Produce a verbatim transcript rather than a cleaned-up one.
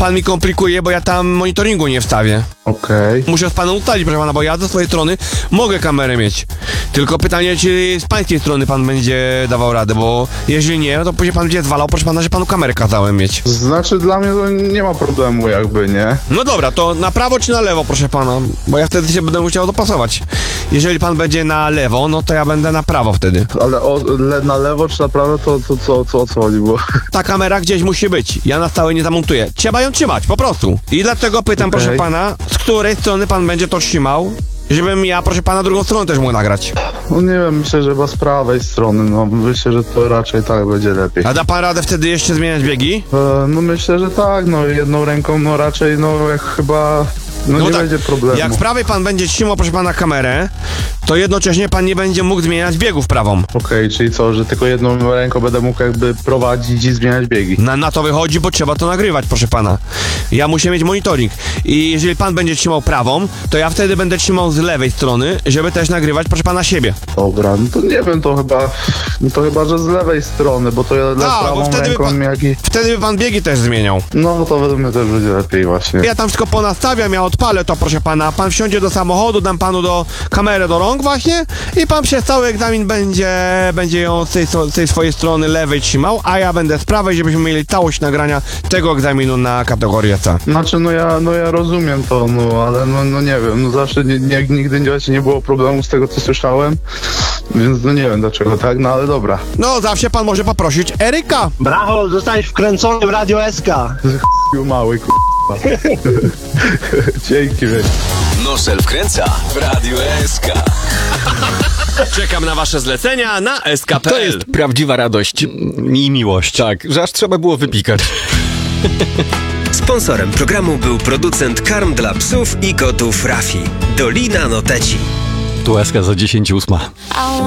pan mi komplikuje, bo ja tam monitoringu nie wstawię. Okej. Okay. Muszę z panem ustalić, proszę pana, bo ja ze swojej strony mogę kamerę mieć. Tylko pytanie, czy z pańskiej strony pan będzie dawał radę, bo jeżeli nie, no to później pan będzie zwalał, proszę pana, że panu kamerę kazałem mieć. Znaczy dla mnie to nie ma problemu jakby, nie? No dobra, to na prawo czy na lewo, proszę pana? Bo ja wtedy się będę musiał dopasować. Jeżeli pan będzie na lewo, no to ja będę na prawo wtedy. Ale o, le, na lewo czy na prawo, to, to, to, to o co chodzi było? Ta kamera gdzieś musi być. Ja na stałe nie zamontuję. Trzeba ją trzymać, po prostu. I dlatego pytam, Okay. proszę pana, z której strony pan będzie to trzymał, żebym ja, proszę pana, drugą stronę też mógł nagrać. No nie wiem, myślę, że chyba z prawej strony, no myślę, że to raczej tak będzie lepiej. A da pan radę wtedy jeszcze zmieniać biegi? E, no myślę, że tak, no jedną ręką, no raczej, no jak chyba... No, no nie tak, będzie problemu. Jak w prawej pan będzie trzymał, proszę pana, kamerę, to jednocześnie pan nie będzie mógł zmieniać biegów prawą. Okej, okay, czyli co, że tylko jedną ręką będę mógł jakby prowadzić i zmieniać biegi. Na, na to wychodzi, bo trzeba to nagrywać, proszę pana. Ja muszę mieć monitoring. I jeżeli pan będzie trzymał prawą, to ja wtedy będę trzymał z lewej strony, żeby też nagrywać, proszę pana, siebie. Dobra, no to nie wiem, to chyba, no to chyba, że z lewej strony, bo to ja dla A, prawą wtedy ręką by pan, jak i... wtedy by pan biegi też zmieniał. No to według mnie też będzie lepiej właśnie. Ja tam wszystko ponastawiam, ja odpalę to, proszę pana. Pan wsiądzie do samochodu, dam panu do kamerę do rąk właśnie i pan przez cały egzamin będzie, będzie ją z tej, z tej swojej strony lewej trzymał, a ja będę z prawej, żebyśmy mieli całość nagrania tego egzaminu na kategorię C. Znaczy, no ja, no ja rozumiem to, no ale no, no nie wiem, no zawsze nie, nie, nigdy nie, nie było problemu z tego, co słyszałem, więc no nie wiem dlaczego tak, no ale dobra. No zawsze pan może poprosić Eryka. Brawo, zostałeś wkręcony w Radio S K. Mały k***a. Dzięki, wiesz. Nosel wkręca w Radio S K. Czekam na wasze zlecenia na S K kropka P L. To jest prawdziwa radość i miłość. Tak, że aż trzeba było wypikać. Sponsorem programu był producent karm dla psów i kotów Rafi. Dolina Noteci. Tu S K za dziesięć ósma.